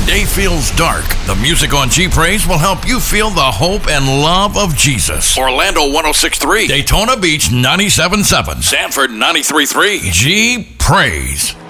the day feels dark, the music on G Praise will help you feel the hope and love of Jesus. Orlando 106.3, Daytona Beach 97.7, Sanford 93.3. G Praise.